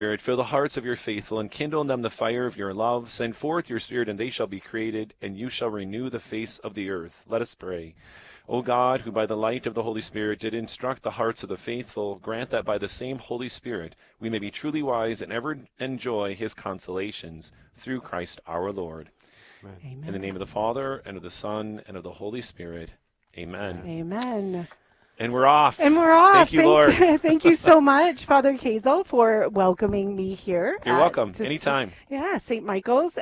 Spirit, fill the hearts of your faithful and kindle in them the fire of your love. Send forth your Spirit, and they shall be created, and you shall renew the face of the earth. Let us pray. O God, who by the light of the Holy Spirit did instruct the hearts of the faithful, grant that by the same Holy Spirit we may be truly wise and ever enjoy his consolations, through Christ our Lord. Amen. In the name of the Father, and of the Son, and of the Holy Spirit. Amen. Amen. And we're off. And we're off. Thank you, Lord. Thank you so much, Father Kazel, for welcoming me here. You're welcome. Anytime. St. Michael's.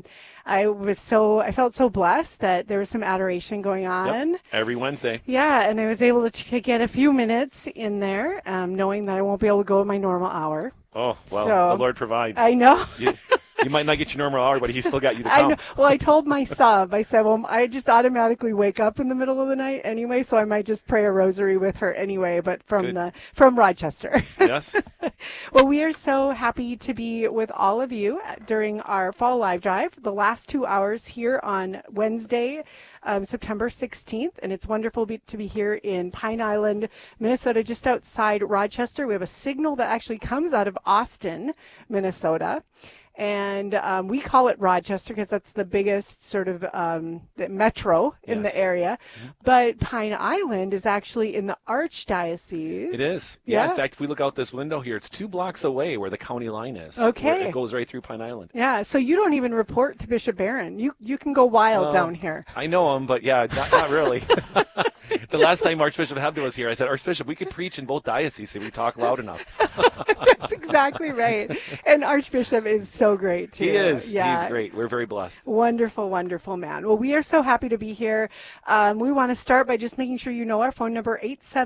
I felt so blessed that there was some adoration going on. Yep. Every Wednesday. Yeah, and I was able to get a few minutes in there, knowing that I won't be able to go at my normal hour. Oh, well, so, the Lord provides. I know. You might not get your normal hour, but he's still got you to I come. know. Well, I told my sub, I said, well, I just automatically wake up in the middle of the night anyway, so I might just pray a rosary with her anyway, but from Rochester. Yes. Well, we are so happy to be with all of you during our fall live drive, the last 2 hours here on Wednesday, September 16th, and it's wonderful to be here in Pine Island, Minnesota, just outside Rochester. We have a signal that actually comes out of Austin, Minnesota. And we call it Rochester because that's the biggest sort of the metro in the area. Mm-hmm. But Pine Island is actually in the Archdiocese. It is. Yeah. In fact, if we look out this window here, it's 2 blocks away where the county line is. Okay. It goes right through Pine Island. Yeah. So you don't even report to Bishop Barron. You can go wild down here. I know him, but yeah, not really. The last time Archbishop Hebda was here, I said, Archbishop, we could preach in both dioceses if we talk loud enough. That's exactly right. And Archbishop is so great, too. He is. Yeah. He's great. We're very blessed. Wonderful, wonderful man. Well, we are so happy to be here. We want to start by just making sure you know our phone number,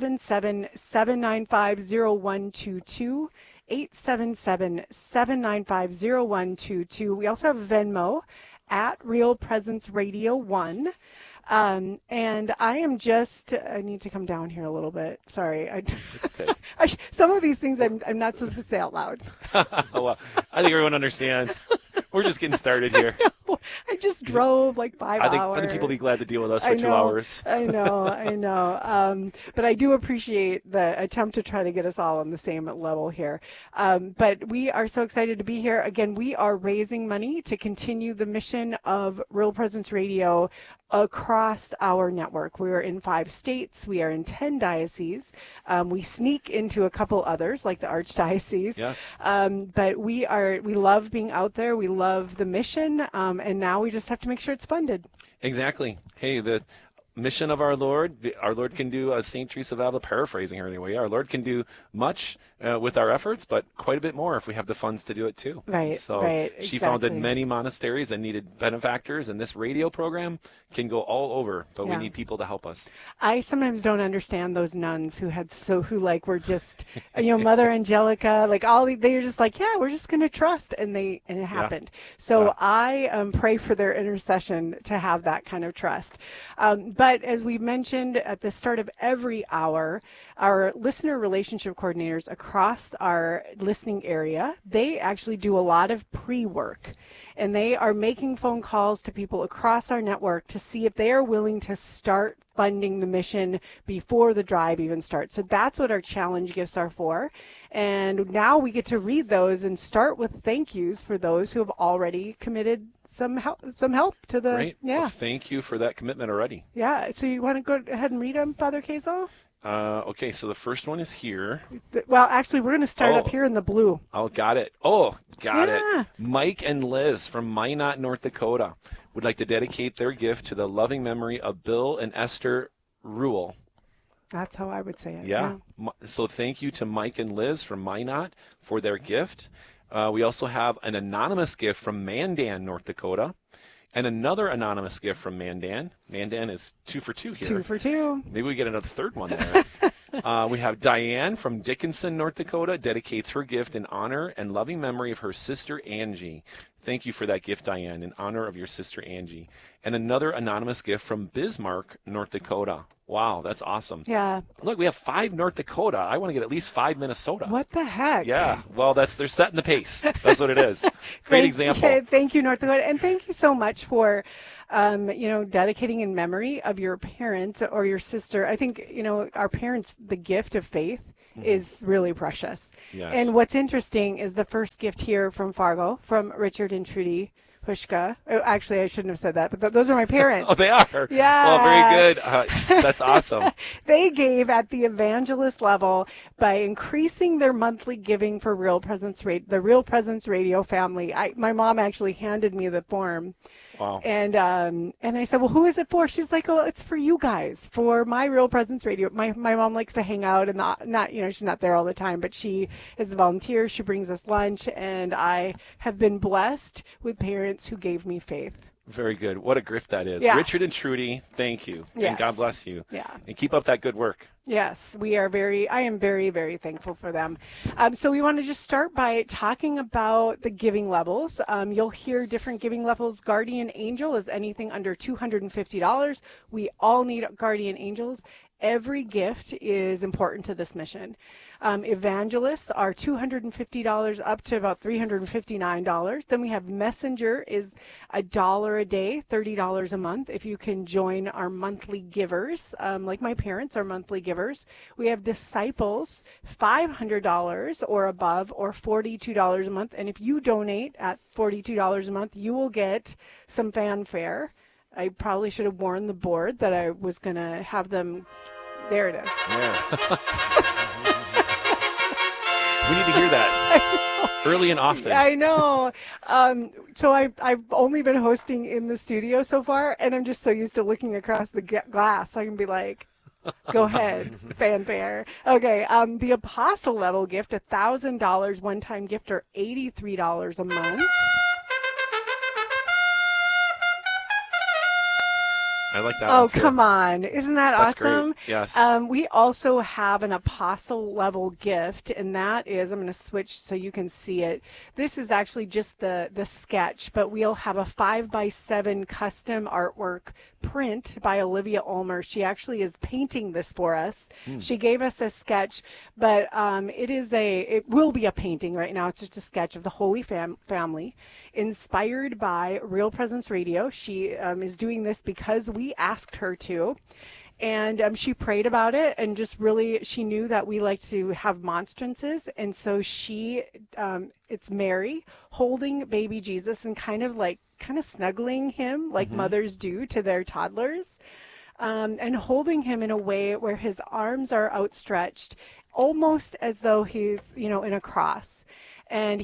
877-795-0122. 877-795-0122. We also have Venmo at Real Presence Radio 1. And I am I need to come down here a little bit. Sorry. It's okay. Some of these things I'm not supposed to say out loud. Oh, well, I think everyone understands. We're just getting started here. I just drove like 5 hours. I think people will be glad to deal with us for 2 hours. I know. But I do appreciate the attempt to try to get us all on the same level here. But we are so excited to be here. Again, we are raising money to continue the mission of Real Presence Radio across our network. We are in 5 states. We are in 10 dioceses. We sneak into a couple others, like the Archdiocese. Yes. But we love being out there. We love the mission. And now we just have to make sure it's funded. Exactly. Hey, the mission of our Lord can do, as St. Teresa of Avila, paraphrasing her anyway, our Lord can do much with our efforts, but quite a bit more if we have the funds to do it too. Right. So she exactly. founded many monasteries and needed benefactors, and this radio program can go all over, but we need people to help us. I sometimes don't understand those nuns who were just, Mother Angelica, they're just like, yeah, we're just going to trust. And it happened. So I pray for their intercession to have that kind of trust. But as we mentioned at the start of every hour, our listener relationship coordinators across our listening area, they actually do a lot of pre-work. And they are making phone calls to people across our network to see if they are willing to start funding the mission before the drive even starts. So that's what our challenge gifts are for. And now we get to read those and start with thank yous for those who have already committed some help to the... Great. Yeah. Well, thank you for that commitment already. Yeah. So you want to go ahead and read them, Father Kazel? Okay, so the first one is here. Well, actually, we're going to start up here in the blue. Oh, got it. Oh, got it. Mike and Liz from Minot, North Dakota would like to dedicate their gift to the loving memory of Bill and Esther Rule. That's how I would say it. Yeah. So thank you to Mike and Liz from Minot for their gift. We also have an anonymous gift from Mandan, North Dakota. And another anonymous gift from Mandan. Mandan is 2 for 2 here. 2 for 2. Maybe we get another third one there. We have Diane from Dickinson, North Dakota, dedicates her gift in honor and loving memory of her sister Angie. Thank you for that gift, Diane, in honor of your sister Angie. And another anonymous gift from Bismarck, North Dakota. Wow, that's awesome. Yeah. Look, we have 5 North Dakota. I want to get at least 5 Minnesota. What the heck? Yeah. Well, they're setting the pace. That's what it is. Great example. Thank you, North Dakota. And thank you so much for, dedicating in memory of your parents or your sister. I think, our parents, the gift of faith is really precious. Yes. And what's interesting is the first gift here from Fargo, from Richard and Trudy Hushka. Actually, I shouldn't have said that, but those are my parents. Oh, they are? Yeah. Well, very good. That's awesome. They gave at the evangelist level by increasing their monthly giving for the Real Presence Radio family. My mom actually handed me the form. Wow. And I said, well, who is it for? She's like, oh, it's for you guys, for my Real Presence Radio. My mom likes to hang out and not she's not there all the time, but she is a volunteer. She brings us lunch, and I have been blessed with parents who gave me faith. Very good. What a gift that is. Yeah. Richard and Trudy, thank you. Yes. And God bless you. Yeah. And keep up that good work. Yes, I am very, very thankful for them. So we want to just start by talking about the giving levels. You'll hear different giving levels. Guardian Angel is anything under $250. We all need guardian angels. Every gift is important to this mission. Evangelists are $250 up to about $359. Then we have Messenger is $1 a day, $30 a month. If you can join our monthly givers, like my parents are monthly givers. We have Disciples, $500 or above, or $42 a month. And if you donate at $42 a month, you will get some fanfare. I probably should have warned the board that I was going to have them. There it is. Yeah. We need to hear that early and often. I know. So I've only been hosting in the studio so far, and I'm just so used to looking across the glass. I can be like, go ahead, fanfare. Okay, the apostle level gift, $1,000 one-time gift, or $83 a month. I like that Oh, one too. come on. Isn't that That's awesome? great. Yes. We also have an apostle level gift, and that is, I'm going to switch so you can see it. This is actually just the sketch, but we'll have a 5x7 custom artwork print by Olivia Ulmer. She actually is painting this for us. She gave us a sketch, but it will be a painting right now. It's just a sketch of the Holy Family, inspired by Real Presence Radio. She is doing this because we asked her to. And she prayed about it, and just really, she knew that we like to have monstrances. And so it's Mary holding baby Jesus and kind of snuggling him like mothers do to their toddlers, and holding him in a way where his arms are outstretched, almost as though he's, in a cross. And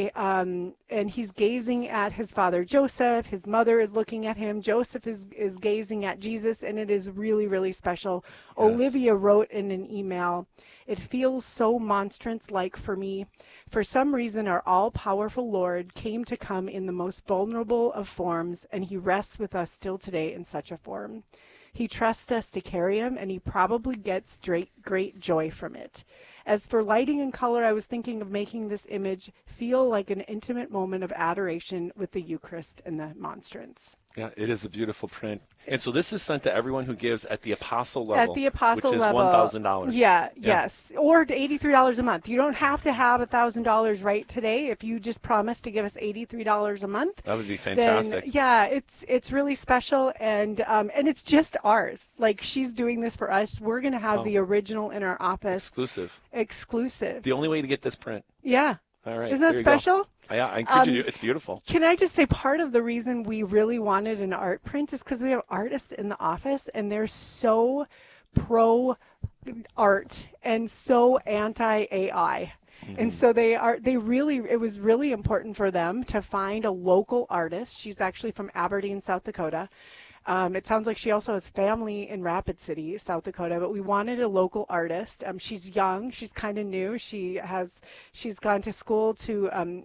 he's gazing at his father Joseph. His mother is looking at him. Joseph is gazing at Jesus, and it is really, really special. Yes. Olivia wrote in an email, "It feels so monstrance-like for me. For some reason, our all-powerful Lord came to come in the most vulnerable of forms, and he rests with us still today in such a form. He trusts us to carry him, and he probably gets great joy from it. As for lighting and color, I was thinking of making this image feel like an intimate moment of adoration with the Eucharist and the monstrance." Yeah, it is a beautiful print. And so this is sent to everyone who gives at the apostle level. At the apostle which is level. $1,000. Yeah, yes. Or $83 a month. You don't have to have $1,000 right today. If you just promise to give us $83 a month. That would be fantastic. Then, yeah, it's really special, and it's just ours. Like, she's doing this for us. We're going to have the original in our office. Exclusive. The only way to get this print. Yeah. All right. Isn't that special? Yeah, I encourage you to. It's beautiful. Can I just say, part of the reason we really wanted an art print is because we have artists in the office, and they're so pro art and so anti-AI. And so it was really important for them to find a local artist. She's actually from Aberdeen, South Dakota. It sounds like she also has family in Rapid City, South Dakota, but we wanted a local artist. She's young. She's kind of new. She's gone to school to,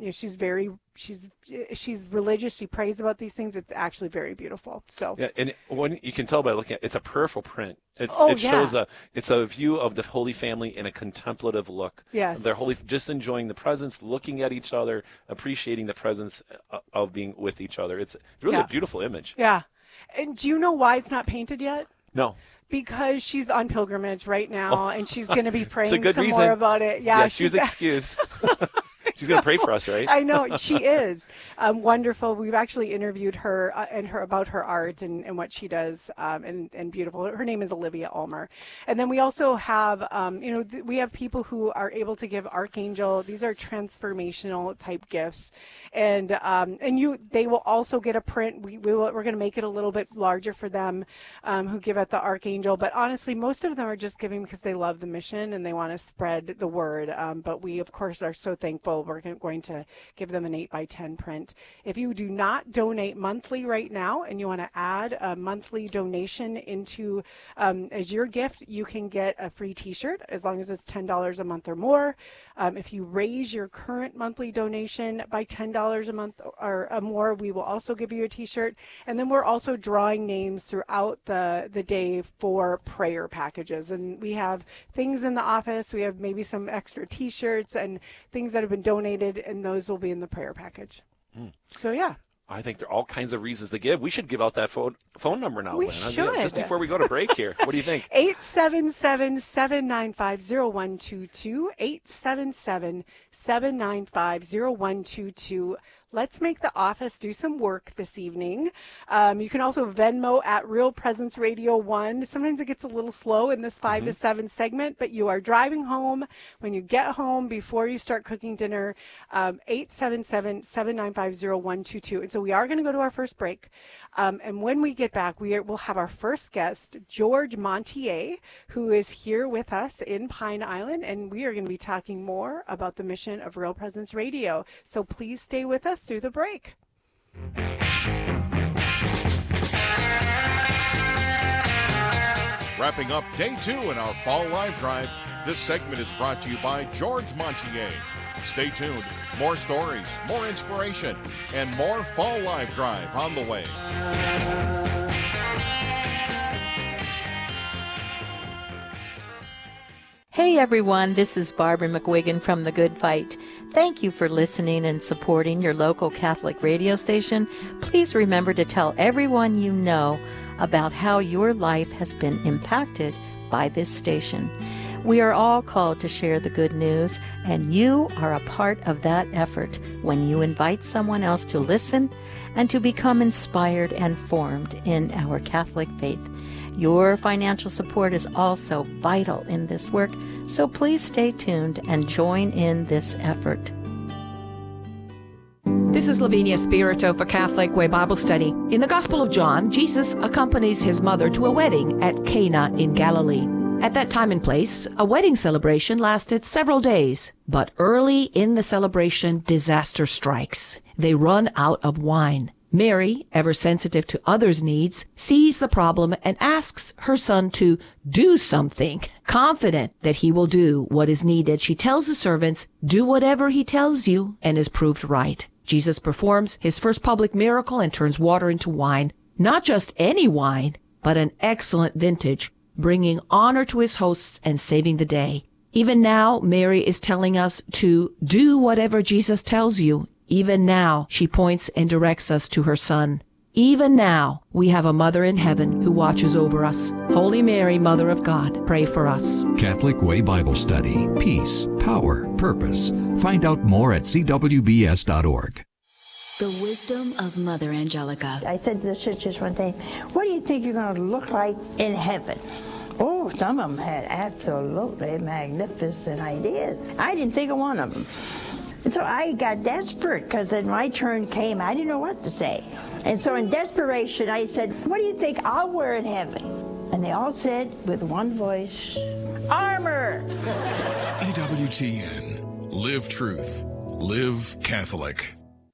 she's religious. She prays about these things. It's actually very beautiful. So yeah, and when you can tell by looking at it's a prayerful print. Shows it's a view of the Holy Family in a contemplative look. Yes. They're just enjoying the presence, looking at each other, appreciating the presence of being with each other. It's really a beautiful image. Yeah. And do you know why it's not painted yet? No. Because she's on pilgrimage right now, and she's going to be praying it's a good some reason. more about it. Yeah, she was excused. She's going to pray for us, right? I know, she is wonderful. We've actually interviewed her and her about her art and what she does, and beautiful. Her name is Olivia Ulmer. And then we also have, we have people who are able to give Archangel. These are transformational type gifts, and they will also get a print. We're going to make it a little bit larger for them who give at the Archangel. But honestly, most of them are just giving because they love the mission and they want to spread the word. But we, of course, are so thankful. We're going to give them an 8x10 print. If you do not donate monthly right now and you want to add a monthly donation into as your gift, you can get a free T-shirt as long as it's $10 a month or more. If you raise your current monthly donation by $10 a month or more, we will also give you a T-shirt. And then we're also drawing names throughout the day for prayer packages. And we have things in the office. We have maybe some extra T-shirts and things that have been donated, and those will be in the prayer package. So, yeah. I think there are all kinds of reasons to give. We should give out that phone number now, We Lynn. should. Just before we go to break here. What do you think? 877-795-0122, 877-795-0122. Let's make the office do some work this evening. You can also Venmo at Real Presence Radio 1. Sometimes it gets a little slow in this 5 to 7 segment, but you are driving home. When you get home, before you start cooking dinner, 877-795-0122. And so we are going to go to our first break. And when we get back, we'll have our first guest, George Montier, who is here with us in Pine Island. And we are going to be talking more about the mission of Real Presence Radio. So please stay with us through the break. Wrapping up day 2 in our Fall Live Drive, this segment is brought to you by George Montier. Stay tuned. More stories, more inspiration, and more Fall Live Drive on the way. Hey everyone, this is Barbara McWigan from The Good Fight. Thank you for listening and supporting your local Catholic radio station. Please remember to tell everyone you know about how your life has been impacted by this station. We are all called to share the good news, and you are a part of that effort when you invite someone else to listen and to become inspired and formed in our Catholic faith. Your financial support is also vital in this work, so please stay tuned and join in this effort. This is Lavinia Spirito for Catholic Way Bible Study. In the Gospel of John, Jesus accompanies his mother to a wedding at Cana in Galilee. At that time and place, a wedding celebration lasted several days, but early in the celebration, disaster strikes. They run out of wine. Mary, ever sensitive to others' needs, sees the problem and asks her son to do something. Confident that he will do what is needed, she tells the servants, "Do whatever he tells you," and is proved right. Jesus performs his first public miracle and turns water into wine. Not just any wine, but an excellent vintage, bringing honor to his hosts and saving the day. Even now, Mary is telling us to do whatever Jesus tells you. Even now, she points and directs us to her Son. Even now, we have a Mother in heaven who watches over us. Holy Mary, Mother of God, pray for us. Catholic Way Bible Study. Peace, power, purpose. Find out more at cwbs.org. The wisdom of Mother Angelica. I said to the sisters one day, what do you think you're going to look like in heaven? Oh, some of them had absolutely magnificent ideas. I didn't think of one of them. And so I got desperate because then my turn came. I didn't know what to say. And so in desperation, I said, what do you think I'll wear in heaven? And they all said with one voice, armor. EWTN. Live truth. Live Catholic.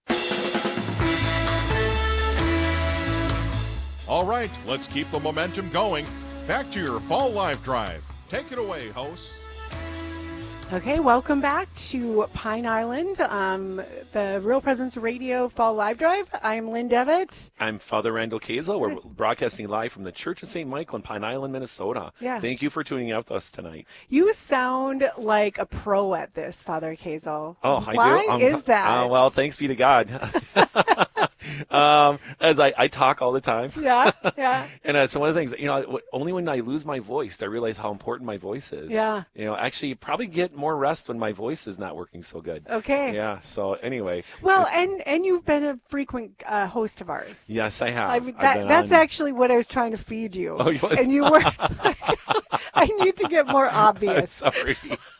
All right, let's keep the momentum going. Back to your Fall Live Drive. Take it away, hosts. Okay, welcome back to Pine Island, the Real Presence Radio Fall Live Drive. I'm Lynn Devitt. I'm Father Randall Kazel. We're broadcasting live from the Church of St. Michael in Pine Island, Minnesota. Yeah. Thank you for tuning out with us tonight. You sound like a pro at this, Father Kazel. Oh, I do? Why is that? Well, thanks be to God. As I talk all the time. Yeah, yeah. And so one of the things, only when I lose my voice, I realize how important my voice is. Yeah. Actually, probably get more rest when my voice is not working so good. Okay. Yeah. So anyway. Well, and you've been a frequent host of ours. Yes, I have. I mean, that's actually what I was trying to feed you. Oh, yes. And you were. I need to get more obvious. Sorry.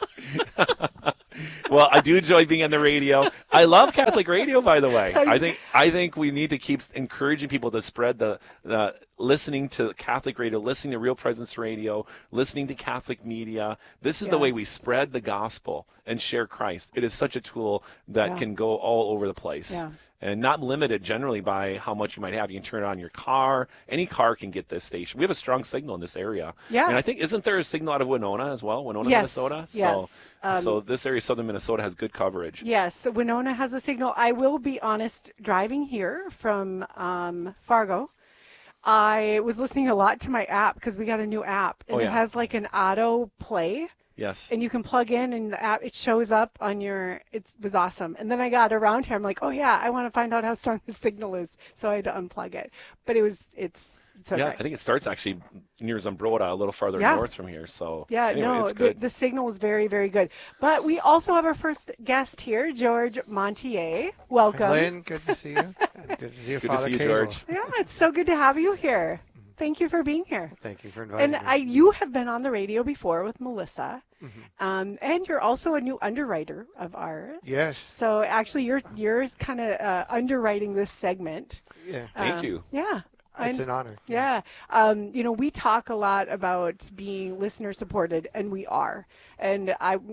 Well, I do enjoy being on the radio. I love Catholic radio, by the way. I think we need to keep encouraging people to spread the listening to Catholic radio, listening to Real Presence Radio, listening to Catholic media. This is the way we spread the gospel and share Christ. It is such a tool that can go all over the place. Yeah. And not limited generally by how much you might have. You can turn it on your car. Any car can get this station. We have a strong signal in this area. Yeah. And I think, isn't there a signal out of Winona as well? Winona, Yes. Minnesota? Yes. So this area, southern Minnesota, has good coverage. Yes, Winona has a signal. I will be honest, driving here from Fargo, I was listening a lot to my app because we got a new app. And it has like an auto play. Yes. And you can plug in and the app, it shows up on your, it was awesome. And then I got around here, I'm like, oh yeah, I want to find out how strong the signal is. So I had to unplug it. But it's so yeah, great. I think it starts actually near Zumbrota, a little farther north from here. So yeah, anyway, it's good. The signal is very, very good. But we also have our first guest here, George Montier. Welcome. Hi, Lynn, good to see you. Good to see you, Good Father to see you, Cable. George. Yeah, it's so good to have you here. Thank you for being here. Thank you for inviting And me. you have been on the radio before with Melissa, and you're also a new underwriter of ours. Yes. So actually, you're kind of underwriting this segment. Yeah. Thank you. Yeah. It's an honor. Yeah. We talk a lot about being listener supported, and we are. And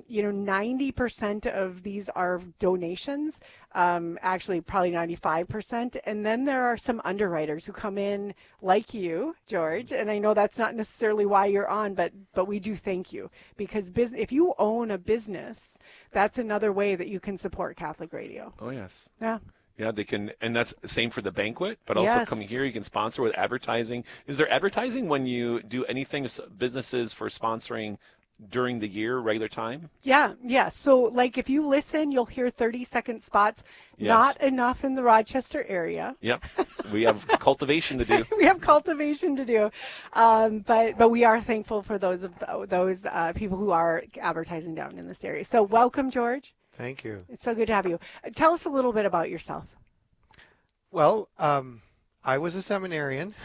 90% of these are donations, actually probably 95%. And then there are some underwriters who come in like you, George. And I know that's not necessarily why you're on, but we do thank you because if you own a business, that's another way that you can support Catholic radio. Oh, yes. Yeah. Yeah, they can, and that's the same for the banquet, but also coming here, you can sponsor with advertising. Is there advertising when you do anything, businesses for sponsoring during the year, regular time? Yeah. So, like, if you listen, you'll hear 30-second spots. Yes. Not enough in the Rochester area. Yep. We have cultivation to do. We have cultivation to do. But we are thankful for those people who are advertising down in this area. So, welcome, George. Thank you. It's so good to have you. Tell us a little bit about yourself. Well, I was a seminarian.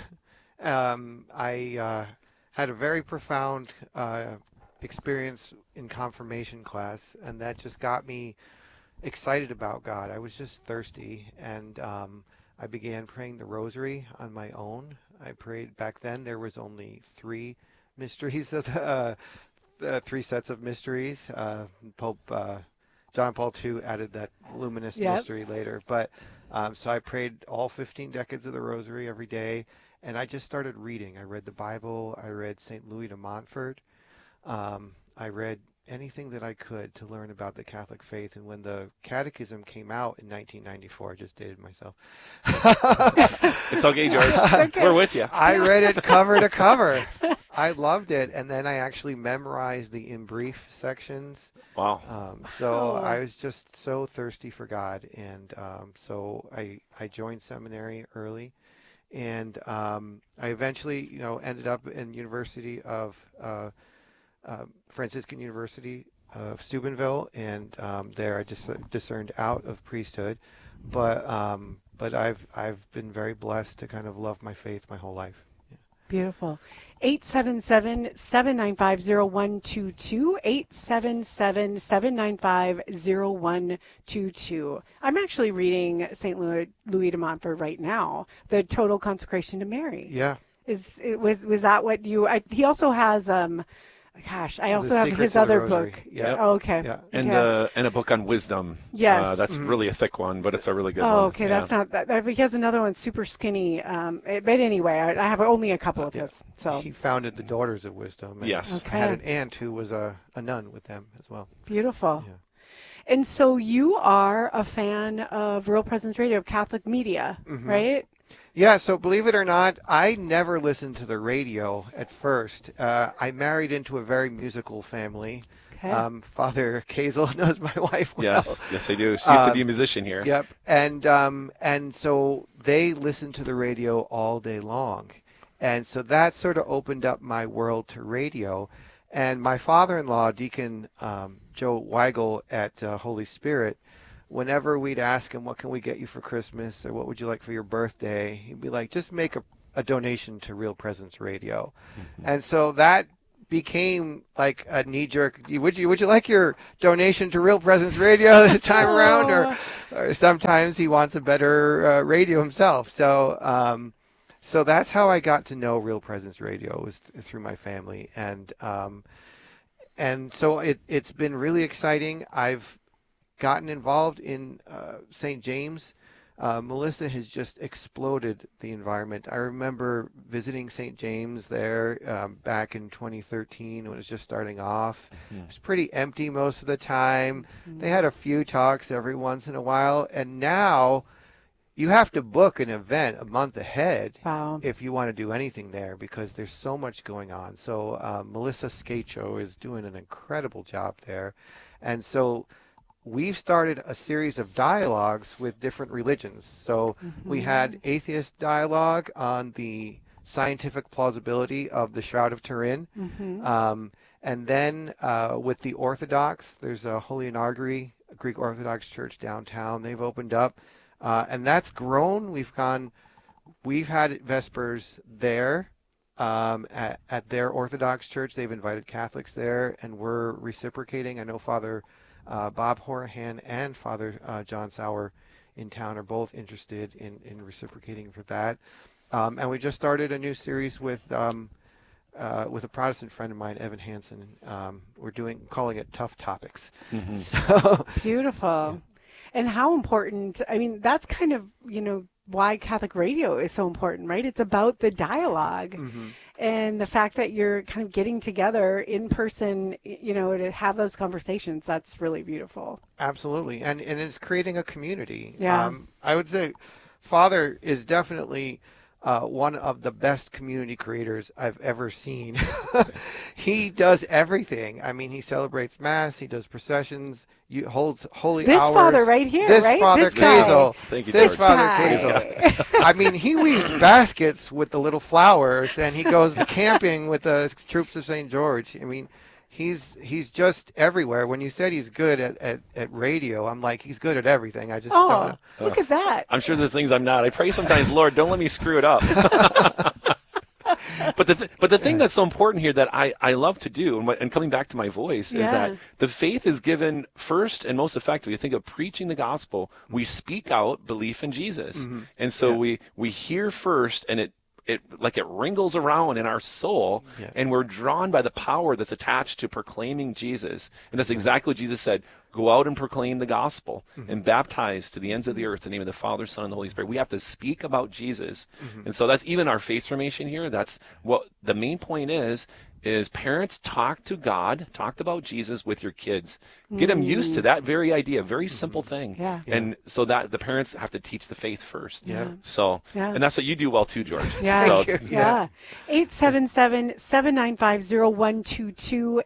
I had a very profound experience in confirmation class, and that just got me excited about God. I was just thirsty, and I began praying the rosary on my own. I prayed back then. There was only 3 mysteries of 3 sets of mysteries. Pope John Paul II added that luminous mystery later. But so I prayed all 15 decades of the rosary every day, and I just started reading. I read the Bible. I read St. Louis de Montfort. I read anything that I could to learn about the Catholic faith. And when the Catechism came out in 1994, I just dated myself. It's okay, George. Okay. We're with you. I read it cover to cover. I loved it. And then I actually memorized the in brief sections. Wow. I was just so thirsty for God. And so I joined seminary early. And I eventually, ended up in University of Franciscan University of Steubenville, and there I just discerned out of priesthood, but I've been very blessed to kind of love my faith my whole life. Yeah. Beautiful. 877-795-0122, 877-795-0122. I'm actually reading St. Louis de Montfort right now, the Total Consecration to Mary. Yeah. Was that what you? He also has I also have his other book. Yeah. Oh, okay. Yeah. And a book on wisdom. Yes. That's really a thick one, but it's a really good one. Oh, okay. Yeah. That's not that. He has another one, super skinny. But anyway, I have only a couple of his. So he founded the Daughters of Wisdom. And yes. I had an aunt who was a nun with them as well. Beautiful. Yeah. And so you are a fan of Real Presence Radio, of Catholic media, right? Yeah, so believe it or not, I never listened to the radio at first. I married into a very musical family. Okay. Father Kazel knows my wife well. Yes, I do. She used to be a musician here. Yep, and so they listen to the radio all day long, and so that sort of opened up my world to radio. And my father-in-law, Deacon Joe Weigel at Holy Spirit, whenever we'd ask him, what can we get you for Christmas, or what would you like for your birthday, he'd be like, just make a donation to Real Presence Radio. And so that became like a knee-jerk, would you like your donation to Real Presence Radio this time around? Or sometimes he wants a better radio himself. So so that's how I got to know Real Presence Radio, was through my family. And so it's been really exciting. I've gotten involved in St. James. Melissa has just exploded the environment. I remember visiting St. James there back in 2013 when it was just starting off. It was pretty empty most of the time. They had a few talks every once in a while, and now you have to book an event a month ahead if you want to do anything there, because there's so much going on. So Melissa Scacho is doing an incredible job there. And so we've started a series of dialogues with different religions. So we had atheist dialogue on the scientific plausibility of the Shroud of Turin. And then with the Orthodox, there's a Holy Inauguri, a Greek Orthodox church downtown. They've opened up. And that's grown. We've had Vespers there at their Orthodox church. They've invited Catholics there, and we're reciprocating. I know Father Bob Horahan and Father John Sauer in town are both interested in reciprocating for that. And we just started a new series with a Protestant friend of mine, Evan Hansen. We're calling it Tough Topics. So beautiful. Yeah. And how important, I mean, that's kind of, why Catholic radio is so important, right? It's about the dialogue and the fact that you're kind of getting together in person, to have those conversations. That's really beautiful. Absolutely. And it's creating a community. Yeah. I would say Father is definitely one of the best community creators I've ever seen. He does everything. I mean, he celebrates Mass, he does processions, holds holy hours. This Father right here, this right? Father This guy. Kazel. Thank you, this George. Father Kazel. I mean, he weaves baskets with the little flowers, and he goes camping with the troops of St. George. I mean, he's just everywhere. When you said he's good at radio, I'm like, he's good at everything. I just don't know. Look at that. I'm sure there's things I'm not. I pray sometimes, Lord, don't let me screw it up. But the thing that's so important here that I love to do, and coming back to my voice, is that the faith is given first and most effectively. You think of preaching the gospel, we speak out belief in Jesus. And so we hear first, and it wriggles around in our soul, and we're drawn by the power that's attached to proclaiming Jesus. And that's exactly what Jesus said. Go out and proclaim the gospel and baptize to the ends of the earth in the name of the Father, Son, and the Holy Spirit. We have to speak about Jesus. And so that's even our faith formation here. That's what the main point is parents talk to God, talk about Jesus with your kids. Get them used to that very idea, very simple thing. And so that the parents have to teach the faith first. So, and that's what you do well too, George. So, 877-795-0122,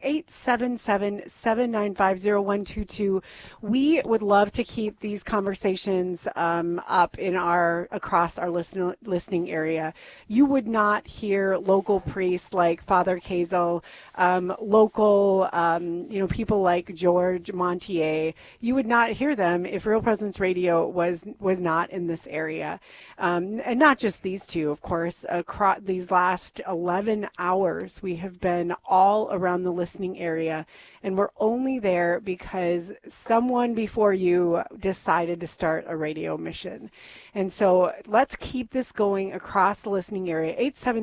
877-795-0122. We would love to keep these conversations up across our listening area. You would not hear local priests like Father Kazel, local, people like George Montier. You would not hear them if Real Presence Radio was not in this area. And not just these two, of course. Across these last 11 hours, we have been all around the listening area, and we're only there because someone before you decided to start a radio mission. And so let's keep this going across the listening area,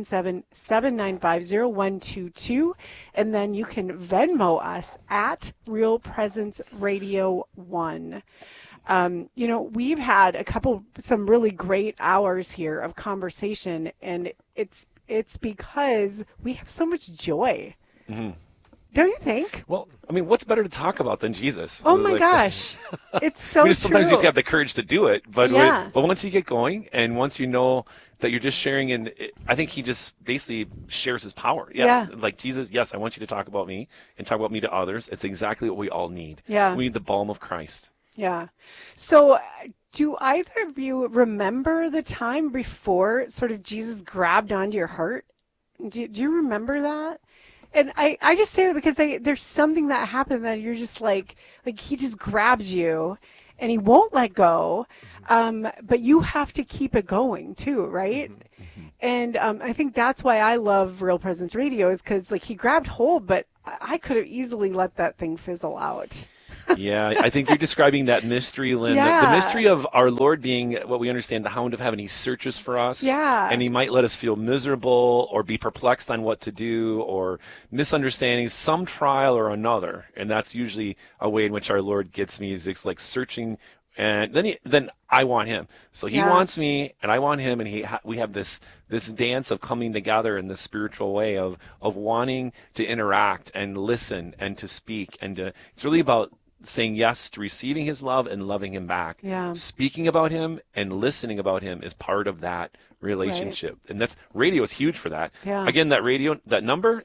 877-795-0122, and then you can Venmo us at Real Presence Radio 1. We've had some really great hours here of conversation, and it's because we have so much joy. Don't you think? Well, I mean, what's better to talk about than Jesus? Oh my gosh, it's so true. Sometimes you just have the courage to do it, but Yeah. but once you get going, and once you know that you're just sharing, and I think he just basically shares his power. Yeah. Like Jesus, yes, I want you to talk about me and talk about me to others. It's exactly what we all need. Yeah. We need the balm of Christ. Yeah. So do either of you remember the time before sort of Jesus grabbed onto your heart? Do you remember that? And I just say that because there's something that happened that you're just like he just grabs you and he won't let go. But you have to keep it going too, right? And I think that's why I love Real Presence Radio, is because he grabbed hold, but I could have easily let that thing fizzle out. Yeah, I think you're describing that mystery, Lynn. Yeah. The mystery of our Lord being what we understand, the hound of heaven. He searches for us. Yeah. And he might let us feel miserable or be perplexed on what to do or misunderstanding some trial or another. And that's usually a way in which our Lord gets me, is it's like searching. And then I want him. So he wants me and I want him. And we have this dance of coming together in this spiritual way of wanting to interact and listen and to speak. And it's really about saying yes to receiving his love and loving him back. Yeah. Speaking about him and listening about him is part of that relationship. Right. And radio is huge for that. Yeah. Again, that number,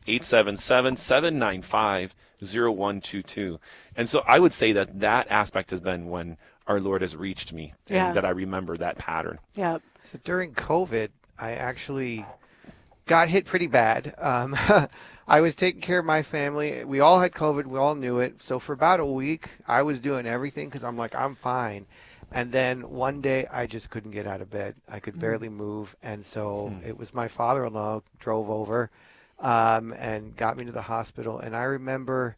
877-795-0122. And so I would say that aspect has been when our Lord has reached me, and that I remember that pattern. Yeah. So during COVID, I actually got hit pretty bad. I was taking care of my family. We all had COVID. We all knew it. So for about a week, I was doing everything because I'm like, I'm fine. And then one day, I just couldn't get out of bed. I could barely move. And so it was my father-in-law drove over and got me to the hospital. And I remember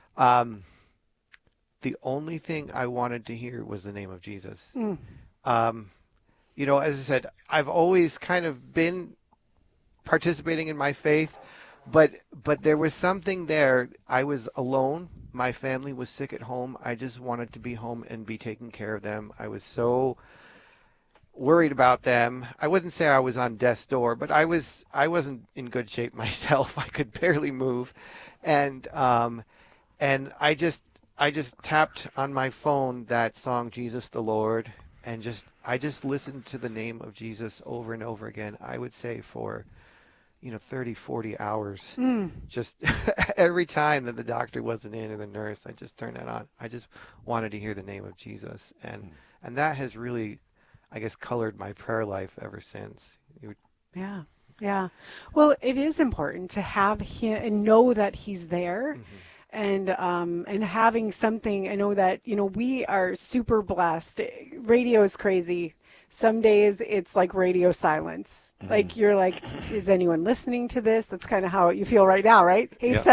the only thing I wanted to hear was the name of Jesus. As I said, I've always kind of been participating in my faith, but there was something there. I was alone. My family was sick at home. I just wanted to be home and be taking care of them. I was so worried about them. I wouldn't say I was on death's door, but I wasn't in good shape myself. I could barely move, and I just tapped on my phone that song, Jesus the Lord, and I just listened to the name of Jesus over and over again. I would say for 30, 40 hours. Just every time that the doctor wasn't in or the nurse, I just turned that on. I just wanted to hear the name of Jesus. And that has really, I guess, colored my prayer life ever since. Yeah. Yeah. Well, it is important to have him and know that he's there. And having something, I know that, we are super blessed. Radio is crazy. Some days it's like radio silence. Like you're like, is anyone listening to this? That's kind of how you feel right now, right?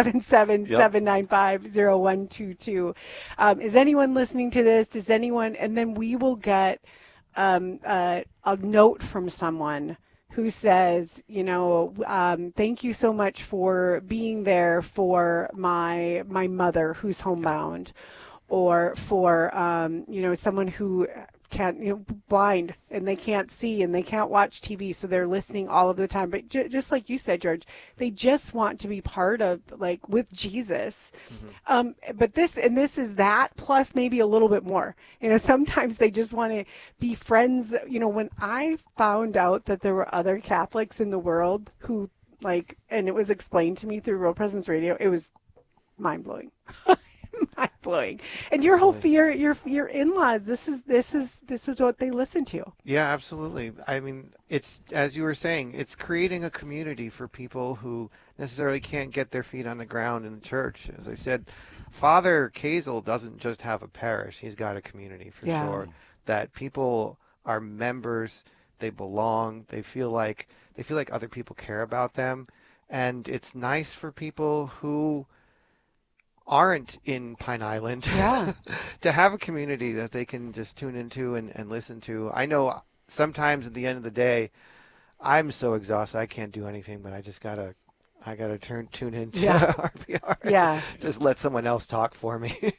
877-795-0122. Is anyone listening to this? Does anyone? And then we will get a note from someone who says, thank you so much for being there for my mother who's homebound, or for someone who can't, blind, and they can't see and they can't watch TV, so they're listening all of the time. But just like you said, George, they just want to be part of, with Jesus. But this is that plus maybe a little bit more. Sometimes they just want to be friends. When I found out that there were other Catholics in the world who and it was explained to me through Real Presence Radio, it was mind-blowing. Mind-blowing. And your whole fear, your in-laws, this is what they listen to. Yeah, absolutely. I mean, it's, as you were saying, it's creating a community for people who necessarily can't get their feet on the ground in the church. As I said, Father Kazel doesn't just have a parish. He's got a community for sure, that people are members, they belong, they feel like other people care about them. And it's nice for people who aren't in Pine Island to have a community that they can just tune into and listen to. I know sometimes at the end of the day, I'm so exhausted I can't do anything, but I gotta tune into RPR. Yeah, just let someone else talk for me.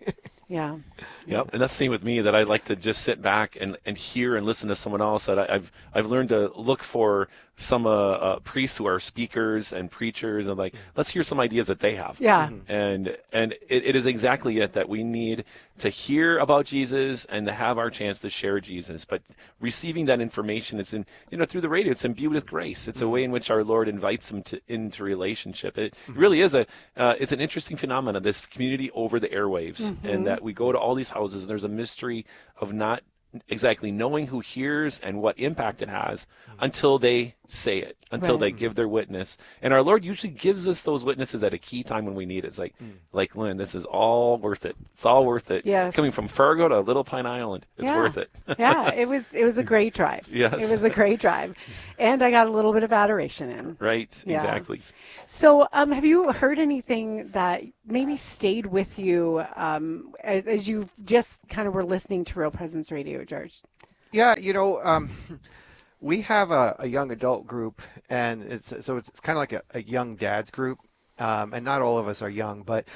Yeah. Yep, and that's the same with me, that I like to just sit back and hear and listen to someone else. That I've learned to look for some priests who are speakers and preachers, and let's hear some ideas that they have. Yeah. And it is exactly it, that we need to hear about Jesus and to have our chance to share Jesus. But receiving that information, it's through the radio, it's imbued with grace. It's a way in which our Lord invites them into relationship. It really is it's an interesting phenomenon, this community over the airwaves, and that we go to all these houses, and there's a mystery of not exactly knowing who hears and what impact it has until they say it, until they give their witness. And our Lord usually gives us those witnesses at a key time when we need it. It's like Lynn, this is all worth it. It's all worth it. Yes. Coming from Fargo to Little Pine Island, it's worth it. Yeah, it was a great drive. Yes. It was a great drive. And I got a little bit of adoration in. Right, Yeah. exactly. So have you heard anything that maybe stayed with you as you just kind of were listening to Real Presence Radio, George? Yeah, we have a young adult group, and it's kind of like a young dads group, and not all of us are young, but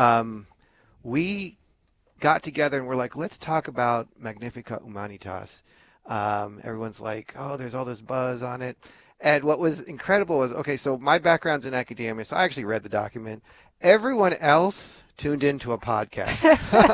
we got together and we're like, let's talk about Magnificat Humanitas. Everyone's like, oh, there's all this buzz on it. And what was incredible was, okay, so my background's in academia, so I actually read the document. Everyone else tuned into a podcast.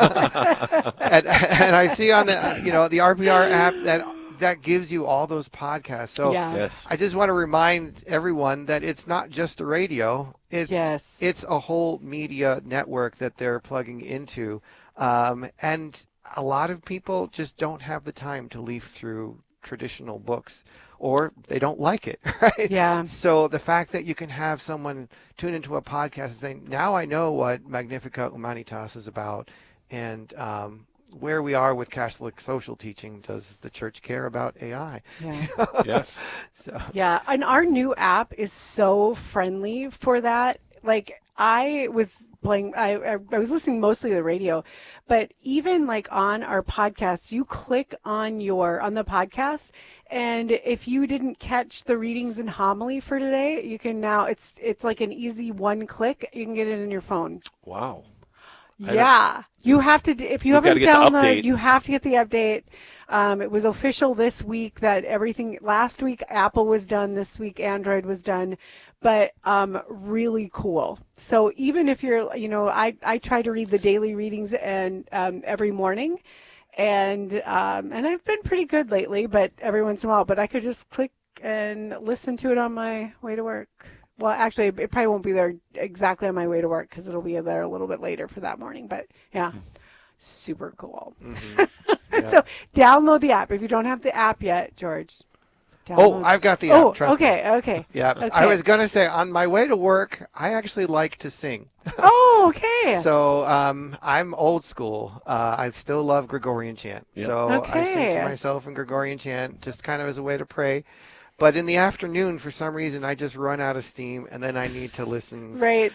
and I see on the RPR app that gives you all those podcasts. So Yes. I just want to remind everyone that it's not just a radio. It's a whole media network that they're plugging into. And a lot of people just don't have the time to leaf through traditional books, or they don't like it, right? Yeah. So the fact that you can have someone tune into a podcast and say, now I know what Magnificat Humanitas is about, and where we are with Catholic social teaching. Does the church care about AI? Yeah. Yes. So. Yeah, and our new app is so friendly for that. Like, I was listening mostly to the radio, but even like on our podcast, you click on the podcast, and if you didn't catch the readings and homily for today, you can now, it's like an easy one click, you can get it in your phone. Wow. Yeah, you have to. If you haven't downloaded, you have to get the update. It was official this week that everything. Last week Apple was done. This week Android was done, but really cool. So even if you're, I try to read the daily readings and every morning, and I've been pretty good lately. But every once in a while, but I could just click and listen to it on my way to work. Well, actually, it probably won't be there exactly on my way to work because it'll be there a little bit later for that morning. But, yeah, super cool. Mm-hmm. Yeah. So download the app. If you don't have the app yet, George. I've got the app. Trust me. Okay. Yeah, okay. I was going to say, on my way to work, I actually like to sing. Oh, okay. So I'm old school. I still love Gregorian chant. Yep. So I sing to myself in Gregorian chant just kind of as a way to pray. But in the afternoon, for some reason, I just run out of steam, and then I need to listen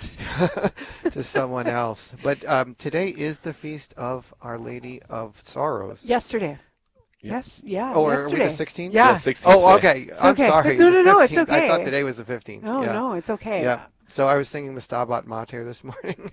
to someone else. But today is the feast of Our Lady of Sorrows. Yesterday. Yes, yeah. Oh, yesterday. are we the 16th? Yeah. 16th. Oh, okay. I'm sorry. No, it's okay. I thought today was the 15th. No, it's okay. Yeah. So I was singing the Stabat Mater this morning.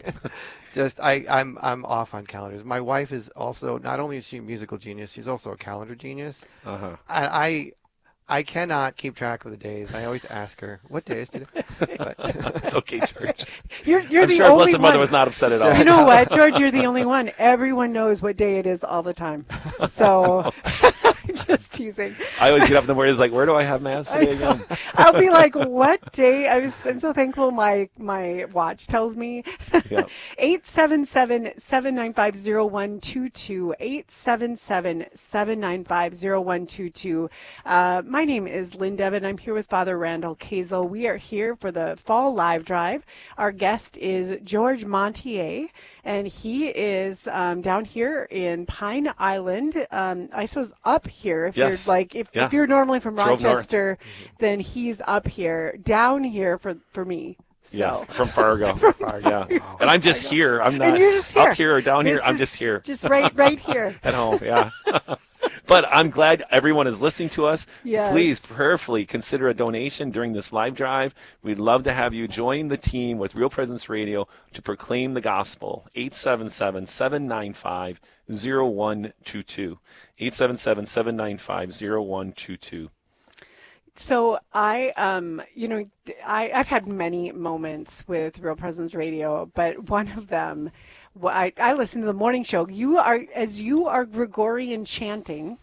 I'm off on calendars. My wife is also, not only is she a musical genius, she's also a calendar genius. Uh-huh. And I cannot keep track of the days. I always ask her, what day is today? But it's okay, George. You're I'm the only sure Blessed one. Mother was not upset at all. You know what, George? You're the only one. Everyone knows what day it is all the time. So, just teasing. I always get up in the morning, like, where do I have Mass today again? I'll be like, what day? I'm so thankful my watch tells me. 877-795-0122. 877-795-0122. My name is Lynn Devin. I'm here with Father Randall Kazel. We are here for the Fall Live Drive. Our guest is George Montier, and he is down here in Pine Island. I suppose up here. If you're like, if you're normally from Rochester, then he's up here. Down here for me. So. Yes, from Fargo. Yeah. Wow. And I'm just here. I'm not up here or down here. I'm just here. Just right here. At home, yeah. But I'm glad everyone is listening to us. Yes. Please prayerfully consider a donation during this live drive. We'd love to have you join the team with Real Presence Radio to proclaim the gospel. 877-795-0122. 877-795-0122. So I've had many moments with Real Presence Radio, but one of them, I listen to the morning show. You are Gregorian chanting.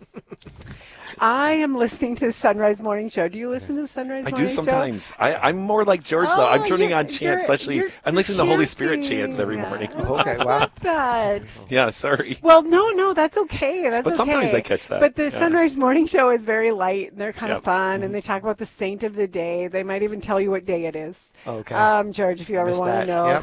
I am listening to the Sunrise Morning Show. Do you listen to the Sunrise Morning Show? I do sometimes. I'm more like George, though. I'm turning on chants, especially. I'm listening to Holy Spirit chants every morning. Okay, wow. I love that. Yeah, sorry. Well, no, that's okay. But sometimes I catch that. But the Sunrise Morning Show is very light, and they're kind of fun, and they talk about the saint of the day. They might even tell you what day it is. Okay. George, if you ever want to know. Yep.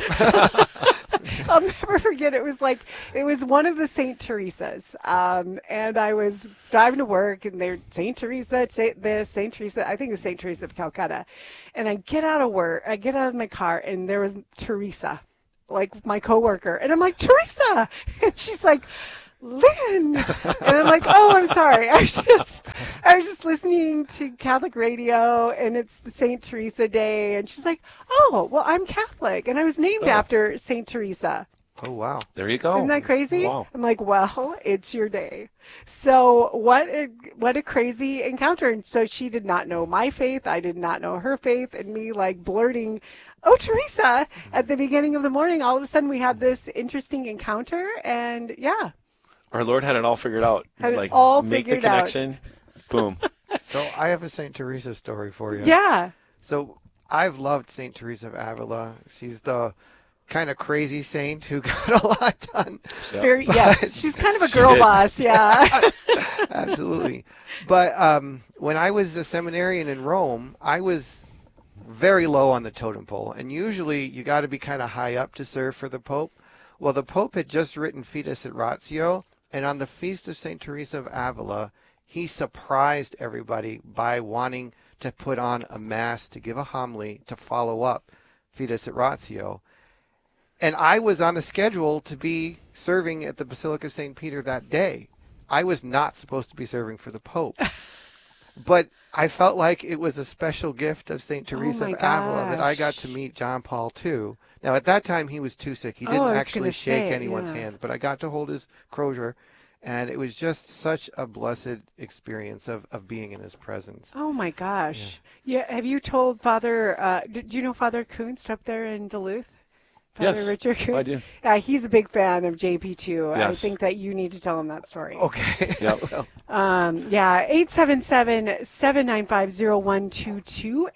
I'll never forget. It was one of the St. Teresa's, and I was driving to work, and they're St. Teresa, I think it was St. Teresa of Calcutta, and I get out of my car, and there was Teresa, like my coworker, and I'm like, Teresa, and she's like, Lynn, and I'm like, oh, I'm sorry. I was just listening to Catholic radio, and it's the St. Teresa Day, and she's like, oh, well, I'm Catholic, and I was named after St. Teresa. Oh, wow. There you go. Isn't that crazy? Wow. I'm like, well, it's your day. So what a crazy encounter. And so she did not know my faith. I did not know her faith. And me like blurting, oh, Teresa, at the beginning of the morning, all of a sudden we had this interesting encounter. And yeah. Our Lord had it all figured out. He's like, all make the figured out. connection. Boom. So I have a St. Teresa story for you. Yeah. So I've loved St. Teresa of Avila. She's the kind of crazy saint who got a lot done. She's kind of a girl boss, yeah. Absolutely. But when I was a seminarian in Rome, I was very low on the totem pole. And usually you got to be kind of high up to serve for the Pope. Well, the Pope had just written Fides et Ratio, and on the feast of St. Teresa of Avila, he surprised everybody by wanting to put on a mass to give a homily to follow up Fides et Ratio. And I was on the schedule to be serving at the Basilica of St. Peter that day. I was not supposed to be serving for the Pope. But I felt like it was a special gift of St. Teresa of Avila that I got to meet John Paul II. Now, at that time, he was too sick. He didn't actually shake anyone's hand, but I got to hold his crozier. And it was just such a blessed experience of being in his presence. Oh, my gosh. Yeah. Have you told Father, do you know Father Kunst up there in Duluth? Father Yes, Richard Kunst? I do. Yeah, he's a big fan of JP too. Yes. I think that you need to tell him that story. Okay. Yep. 877-795-0122,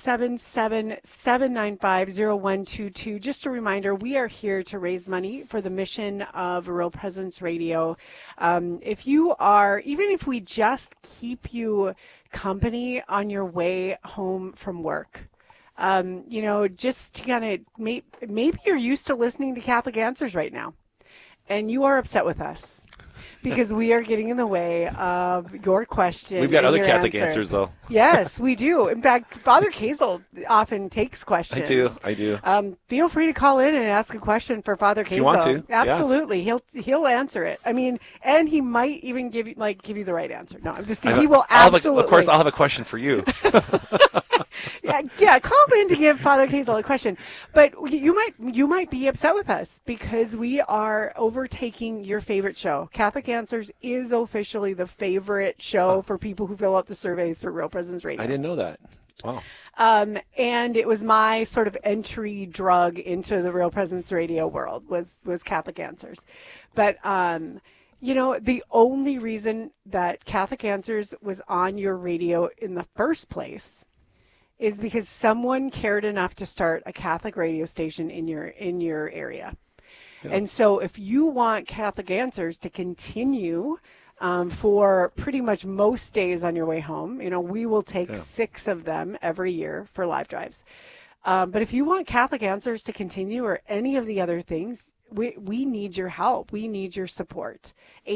877-795-0122. Just a reminder, we are here to raise money for the mission of Real Presence Radio. If you are, even if we just keep you company on your way home from work, just to kind of, maybe you're used to listening to Catholic Answers right now, and you are upset with us because we are getting in the way of your question. We've got other Catholic answer. answers, though. Yes, we do. In fact, Father Kazel often takes questions. I do. Feel free to call in and ask a question for Father Kazel. If you want to. Absolutely. Yes. He'll answer it. I mean, and he might even give you the right answer. No, I'm just I'll have a question for you. Yeah, call in to give Father Kazel a question. But you might be upset with us because we are overtaking your favorite show. Catholic Answers is officially the favorite show for people who fill out the surveys for Real Presence Radio. I didn't know that. Wow. And it was my sort of entry drug into the Real Presence Radio world was Catholic Answers. But the only reason that Catholic Answers was on your radio in the first place is because someone cared enough to start a Catholic radio station in your area. Yeah. And so if you want Catholic Answers to continue for pretty much most days on your way home, we will take 6 of them every year for live drives. But if you want Catholic Answers to continue or any of the other things, we need your help. We need your support.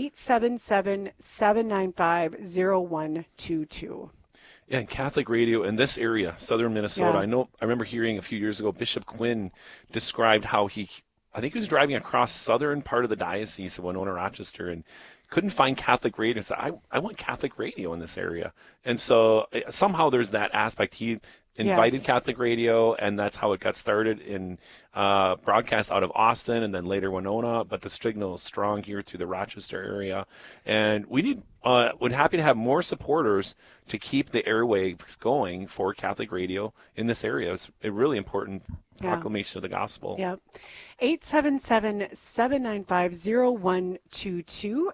877-795-0122. Yeah, and Catholic radio in this area, southern Minnesota. I remember hearing a few years ago, Bishop Quinn described how I think he was driving across southern part of the diocese of Winona, Rochester, and couldn't find Catholic radio. So I want Catholic radio in this area. And so somehow there's that aspect. He invited Catholic radio, and that's how it got started in broadcast out of Austin and then later Winona. But the signal is strong here through the Rochester area. And we would happy to have more supporters to keep the airwaves going for Catholic radio in this area. It's a really important proclamation of the gospel. Yep. 877-795-0122.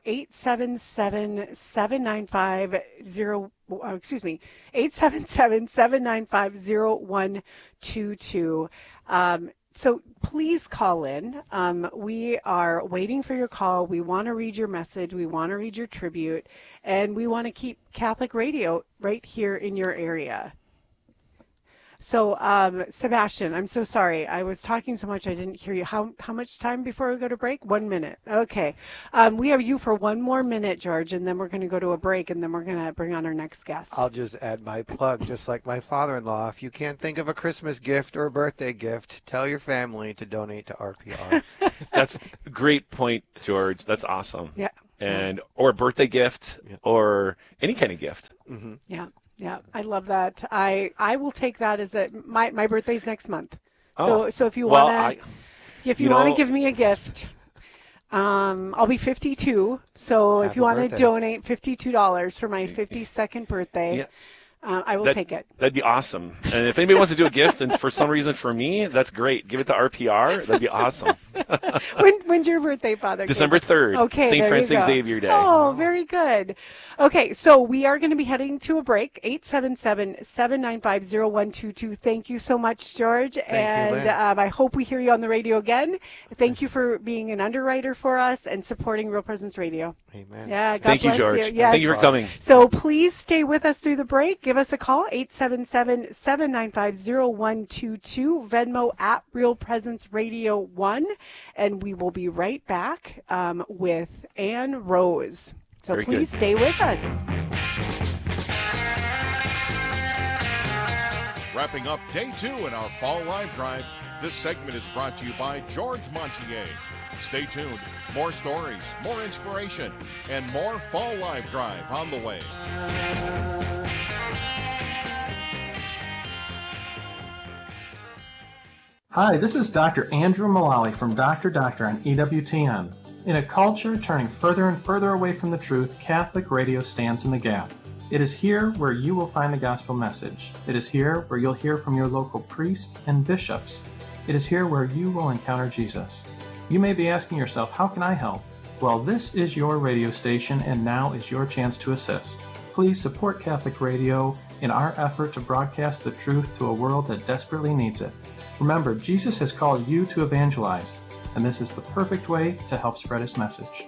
877-795-0122. So please call in. We are waiting for your call. We want to read your message. We want to read your tribute. And we want to keep Catholic radio right here in your area. So, Sebastian, I'm so sorry. I was talking so much I didn't hear you. How much time before we go to break? 1 minute. Okay. We have you for one more minute, George, and then we're going to go to a break, and then we're going to bring on our next guest. I'll just add my plug, just like my father-in-law. If you can't think of a Christmas gift or a birthday gift, tell your family to donate to RPR. That's a great point, George. That's awesome. Yeah. And or a birthday gift or any kind of gift. Mm-hmm. Yeah. Yeah, I love that. I will take that as my birthday's next month. So if you want to give me a gift, I'll be 52. So if you want to donate $52 for my 52nd birthday, I will take it. That'd be awesome. And if anybody wants to do a gift, and for some reason for me, that's great. Give it to RPR. That'd be awesome. When's your birthday, Father? December 3rd. Okay, St. Francis Xavier Day. Oh, very good. Okay, so we are going to be heading to a break. 877-795-0122. Thank you so much, George. Thank you, Lynn. I hope we hear you on the radio again. Thank you for being an underwriter for us and supporting Real Presence Radio. Amen. Yeah, God Thank you, bless George. you. Yes. Thank you for coming. So please stay with us through the break. Give us a call, 877-795-0122, Venmo at Real Presence Radio 1, and we will be right back with Ann Rose. So Very please good. stay with us. Wrapping up day 2 in our Fall Live Drive, this segment is brought to you by George Montier. Stay tuned. More stories, more inspiration, and more Fall Live Drive on the way. Hi, this is Dr. Andrew Mullally from Dr. Doctor on EWTN. In a culture turning further and further away from the truth, Catholic radio stands in the gap. It is here where you will find the gospel message. It is here where you'll hear from your local priests and bishops. It is here where you will encounter Jesus. You may be asking yourself, how can I help? Well, this is your radio station, and now is your chance to assist. Please support Catholic radio in our effort to broadcast the truth to a world that desperately needs it. Remember, Jesus has called you to evangelize, and this is the perfect way to help spread his message.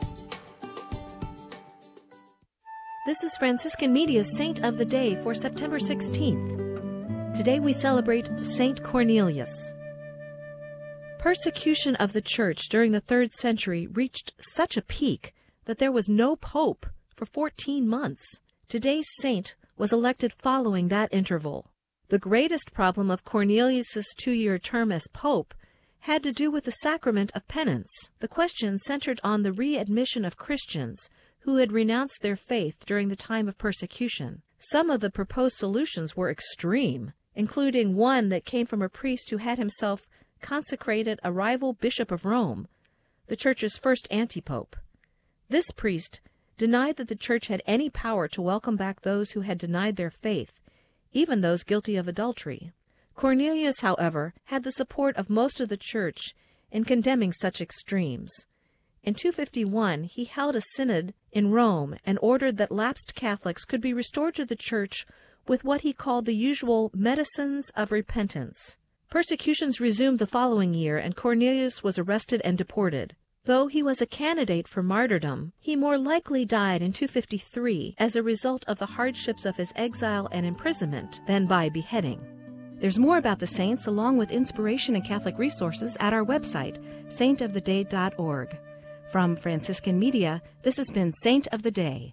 This is Franciscan Media's Saint of the Day for September 16th. Today we celebrate Saint Cornelius. Persecution of the Church during the 3rd century reached such a peak that there was no pope for 14 months. Today's saint was elected following that interval. The greatest problem of Cornelius's 2-year term as pope had to do with the sacrament of penance. The question centered on the readmission of Christians who had renounced their faith during the time of persecution. Some of the proposed solutions were extreme, including one that came from a priest who had himself consecrated a rival bishop of Rome, the Church's first antipope. This priest denied that the Church had any power to welcome back those who had denied their faith, even those guilty of adultery. Cornelius, however, had the support of most of the Church in condemning such extremes. In 251, he held a synod in Rome and ordered that lapsed Catholics could be restored to the Church with what he called the usual medicines of repentance. Persecutions resumed the following year, and Cornelius was arrested and deported. Though he was a candidate for martyrdom, he more likely died in 253 as a result of the hardships of his exile and imprisonment than by beheading. There's more about the saints along with inspiration and Catholic resources at our website, saintoftheday.org. From Franciscan Media, this has been Saint of the Day.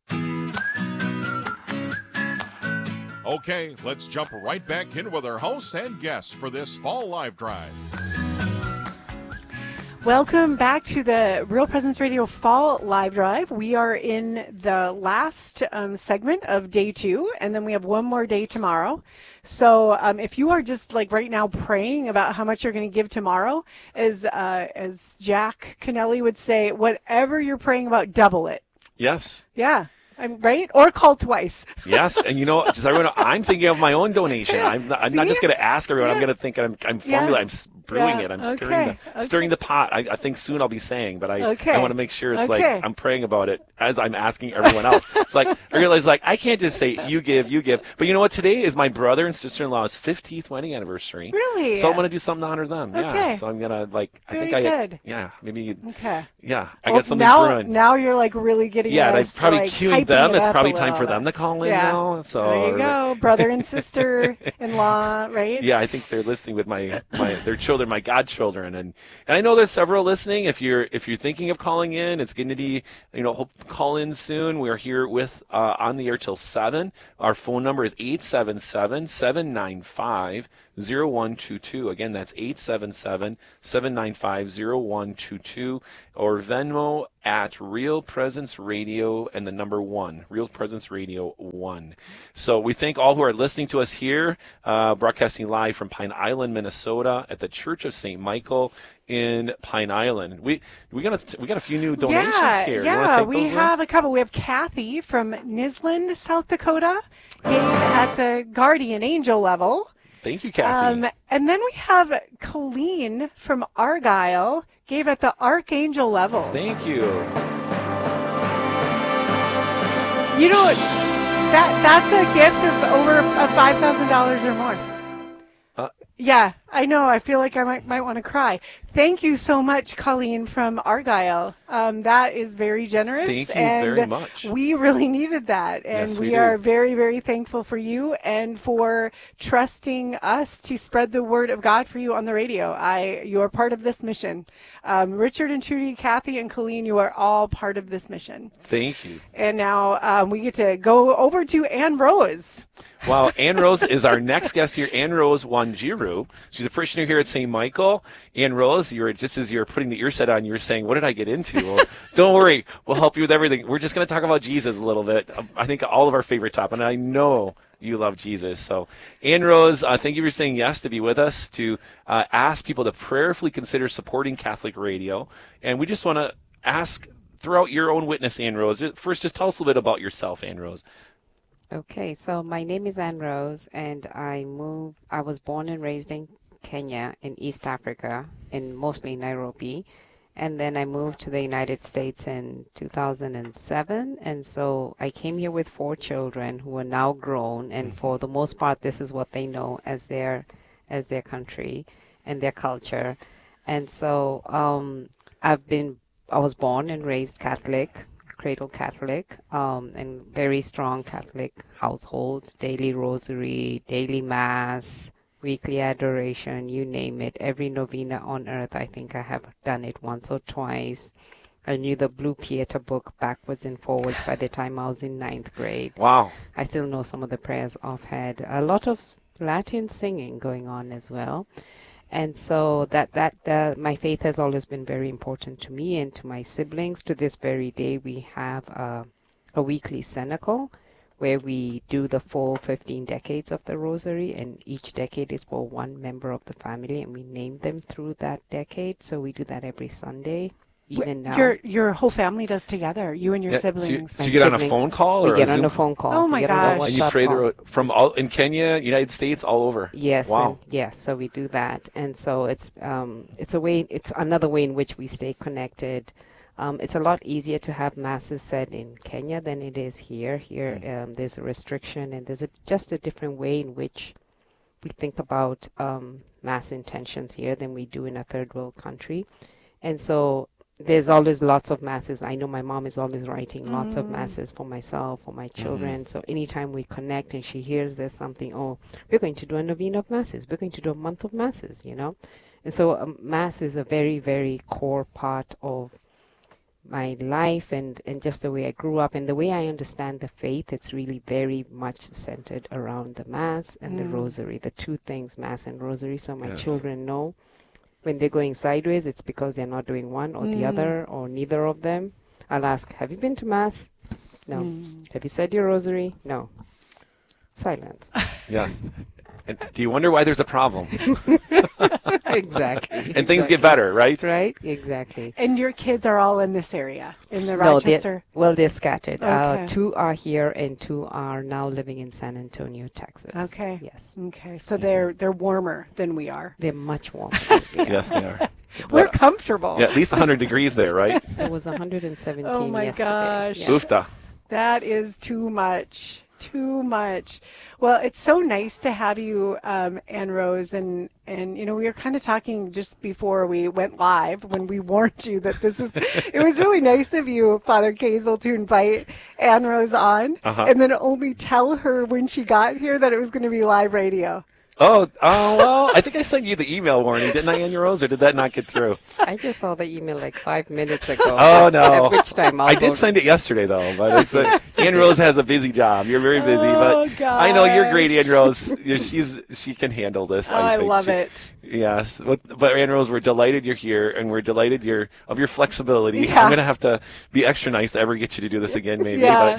Okay, let's jump right back in with our hosts and guests for this Fall Live Drive. Welcome back to the Real Presence Radio Fall Live Drive. We are in the last segment of day 2, and then we have one more day tomorrow. So if you are just like right now praying about how much you're going to give tomorrow, as Jack Kennelly would say, whatever you're praying about, double it. Yes. Yeah. I'm right, or call twice. Yes, and just everyone, I'm thinking of my own donation. I'm not just going to ask everyone. Yeah. I'm going to think I'm formulating. I'm brewing it. I'm stirring the pot. I think soon I'll be saying, but I want to make sure it's like I'm praying about it as I'm asking everyone else. It's like I realize I can't just say you give. But you know what? Today is my brother and sister-in-law's 15th wedding anniversary. Really? So I'm going to do something to honor them. Okay. Yeah. So I'm going to maybe. Okay. Yeah. I got something brewing. Now you're like really getting. Yeah, and I'm probably cueing them. It's probably time for them to call in now. So there you go, brother and sister-in-law, right? Yeah, I think they're listening with their children, my godchildren, and I know there's several listening. If you're thinking of calling in, it's going to be hope call in soon. We are here with on the air till 7. Our phone number is 877-795-0122. Again, that's 877-795-0122, or Venmo at Real Presence Radio and the number 1, Real Presence Radio 1. So we thank all who are listening to us here, broadcasting live from Pine Island, Minnesota, at the Church of St. Michael in Pine Island. We got a few new donations here. Yeah, we have a couple. We have Kathy from Nisland, South Dakota, gave at the guardian angel level. Thank you, Kathy. And then we have Colleen from Argyle, gave at the archangel level. Thank you. You know, that's a gift of over $5,000 or more. Yeah, I know. I feel like I might want to cry. Thank you so much, Colleen from Argyle. That is very generous. Thank you very much. We really needed that. And yes, we are very, very thankful for you and for trusting us to spread the word of God for you on the radio. You are part of this mission. Richard and Trudy, Kathy and Colleen, you are all part of this mission. Thank you. And now we get to go over to Ann Rose. Wow, Ann Rose is our next guest here. Ann Rose Wanjiru. She's a parishioner here at St. Michael. Ann Rose, just as you're putting the earset on, you were saying, what did I get into? Well, don't worry. We'll help you with everything. We're just going to talk about Jesus a little bit. I think all of our favorite topic, and I know you love Jesus. So, Ann Rose, thank you for saying yes to be with us, to ask people to prayerfully consider supporting Catholic radio. And we just want to ask, throughout your own witness, Ann Rose, first just tell us a little bit about yourself, Ann Rose. Okay, so my name is Ann Rose, and I was born and raised in Kenya, in East Africa, mostly Nairobi, and then I moved to the United States in 2007, and so I came here with 4 children who are now grown, and for the most part, this is what they know as their country and their culture, and so I was born and raised Catholic, cradle Catholic, and very strong Catholic household, daily rosary, daily mass, weekly adoration, you name it. Every novena on earth, I think I have done it once or twice. I knew the Blue Pieta book backwards and forwards by the time I was in 9th grade. Wow. I still know some of the prayers offhand. A lot of Latin singing going on as well. And so my faith has always been very important to me and to my siblings. To this very day, we have a weekly cenacle where we do the full 15 decades of the Rosary, and each decade is for one member of the family, and we name them through that decade. So we do that every Sunday. Even now. Your whole family does together, you and your siblings. So you get on a phone call? We get on a phone call. Oh, my gosh. And you pray from all in Kenya, United States, all over? Yes. Wow. Yes, so we do that. And so it's another way in which we stay connected. It's a lot easier to have masses said in Kenya than it is here. Here, there's a restriction, and there's just a different way in which we think about mass intentions here than we do in a third world country. And so there's always lots of masses. I know my mom is always writing lots of masses for myself, for my children. So anytime we connect and she hears there's something, we're going to do a novena of masses. We're going to do a month of masses, And so mass is a very, very core part of my life and just the way I grew up and the way I understand the faith. It's really very much centered around the mass and the rosary, the two things, mass and rosary. So my children know when they're going sideways, it's because they're not doing one or the other or neither of them. I'll ask, have you been to Mass? No. Have you said your rosary? No. Silence. Yes. And do you wonder why there's a problem? Exactly. And things get better, right? Right? Exactly. And your kids are all in this area, in the No, Rochester? they're scattered. Okay. 2 are here and 2 are now living in San Antonio, Texas. Okay. Yes. Okay. So they're warmer than we are. They're much warmer than we are. Yes, they are. We're comfortable. Yeah, at least 100 degrees there, right? It was 117 Oh my yesterday. gosh. Yes. Oofta. That is too much. Too much. Well, it's so nice to have you, Ann Rose, and we were kind of talking just before we went live when we warned you that it was really nice of you, Father Kazel, to invite Ann Rose on and then only tell her when she got here that it was going to be live radio. Oh, well, I think I sent you the email warning, didn't I, Ann Rose, or did that not get through? I just saw the email like 5 minutes ago. Oh, no. At which time I did send it yesterday, though, but Ann Rose has a busy job. You're very busy, but I know you're great, Ann Rose. She can handle this. I think. love it. Yes, but Ann Rose, we're delighted you're here, and we're delighted of your flexibility. Yeah. I'm going to have to be extra nice to ever get you to do this again, maybe. Yeah.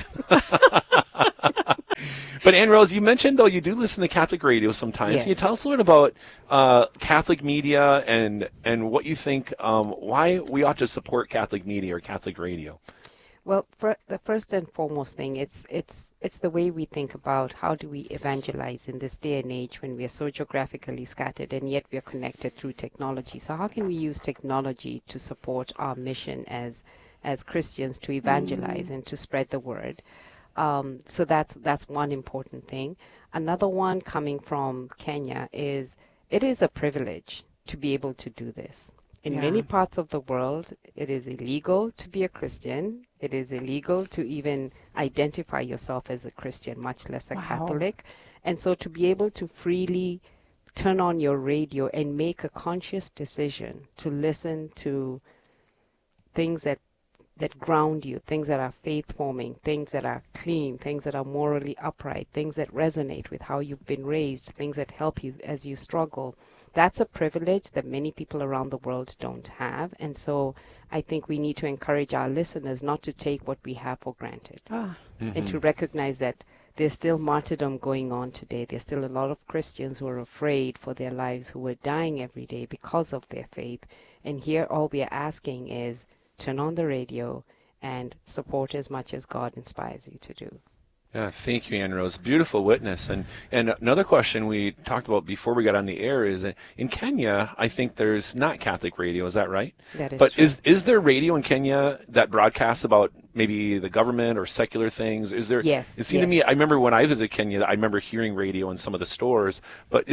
But Ann Rose, you mentioned, though, you do listen to Catholic radio sometimes. Yes. Can you tell us a little about Catholic media and what you think, why we ought to support Catholic media or Catholic radio? Well, the first and foremost thing, it's the way we think about how do we evangelize in this day and age when we are so geographically scattered and yet we are connected through technology. So how can we use technology to support our mission as Christians to evangelize and to spread the word? So that's one important thing. Another one coming from Kenya is it is a privilege to be able to do this. In many parts of the world, it is illegal to be a Christian. It is illegal to even identify yourself as a Christian, much less a Catholic. And so to be able to freely turn on your radio and make a conscious decision to listen to things that ground you, things that are faith-forming, things that are clean, things that are morally upright, things that resonate with how you've been raised, things that help you as you struggle. That's a privilege that many people around the world don't have. And so I think we need to encourage our listeners not to take what we have for granted and to recognize that there's still martyrdom going on today. There's still a lot of Christians who are afraid for their lives, who are dying every day because of their faith. And here all we are asking is turn on the radio and support as much as God inspires you to do. Yeah, thank you, Ann Rose. Beautiful witness. And another question we talked about before we got on the air is in Kenya, I think there's not Catholic radio. Is that right? That is but true. Is there radio in Kenya that broadcasts about maybe the government or secular things? Is there? Yes. It seemed to me, I remember when I visited Kenya, I remember hearing radio in some of the stores. But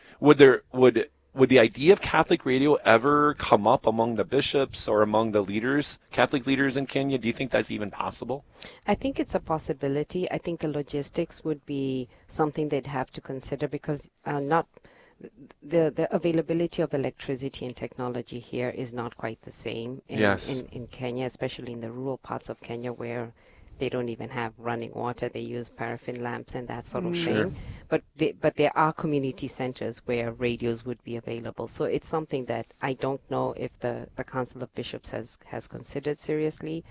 would the idea of Catholic radio ever come up among the bishops or among the leaders, Catholic leaders in Kenya? Do you think that's even possible? I think it's a possibility. I think the logistics would be something they'd have to consider because not the availability of electricity and technology here is not quite the same in Kenya, especially in the rural parts of Kenya where they don't even have running water. They use paraffin lamps and that sort of thing. But there are community centers where radios would be available. So it's something that I don't know if the Council of Bishops has considered seriously.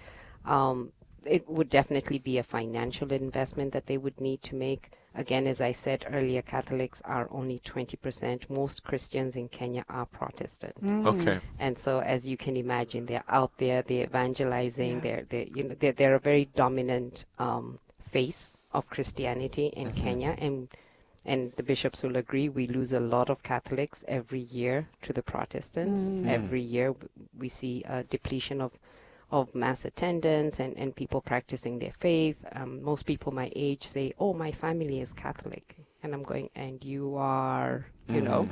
It would definitely be a financial investment that they would need to make. Again, as I said earlier, Catholics are only 20%. Most Christians in Kenya are Protestant. Okay. And so, as you can imagine, they're out there, they're evangelizing, they're a very dominant face of Christianity in Kenya. And the bishops will agree, we lose a lot of Catholics every year to the Protestants. Every year we see a depletion of mass attendance and people practicing their faith. Most people my age say, oh, my family is Catholic. And I'm going, and you are, you know.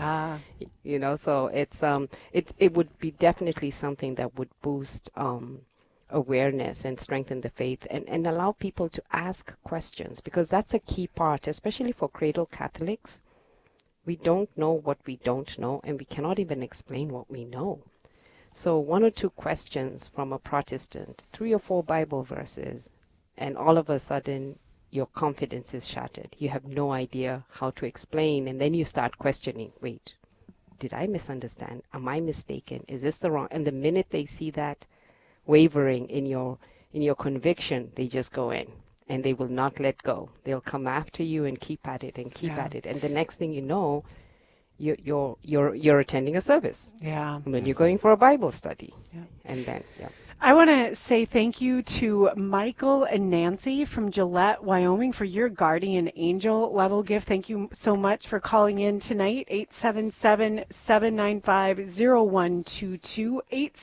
So it would be definitely something that would boost awareness and strengthen the faith and allow people to ask questions, because that's a key part, especially for cradle Catholics. We don't know what we don't know, and we cannot even explain what we know. So 1 or 2 questions from a Protestant, 3 or 4 Bible verses, and all of a sudden your confidence is shattered. You have no idea how to explain, and then you start questioning, wait, did I misunderstand? Am I mistaken? Is this the wrong? And the minute they see that wavering in your conviction, they just go in and they will not let go. They'll come after you and keep at it and keep at it. And the next thing you know, you're attending a service. Yeah. And then you're going for a Bible study. Yeah. And then, I want to say thank you to Michael and Nancy from Gillette, Wyoming, for your guardian angel level gift. Thank you so much for calling in tonight. 877-795-0122.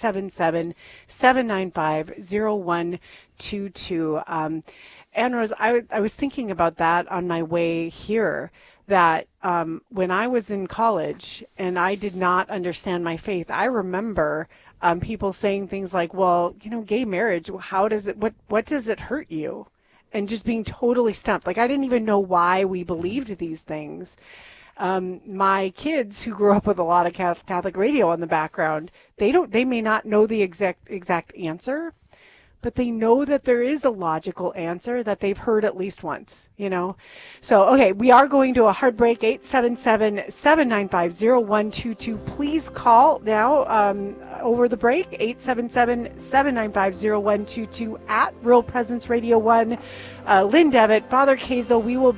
877-795-0122. Ann Rose, I was thinking about that on my way here, that when I was in college and I did not understand my faith, I remember people saying things like, well, gay marriage, what does it hurt you? And just being totally stumped. Like, I didn't even know why we believed these things. My kids, who grew up with a lot of Catholic radio on the background, they may not know the exact answer, but they know that there is a logical answer that they've heard at least once, So, okay, we are going to a hard break, 877-795-0122. Please call now over the break, 877-795-0122 at Real Presence Radio 1. Lynn Devitt, Father Kazel, we will be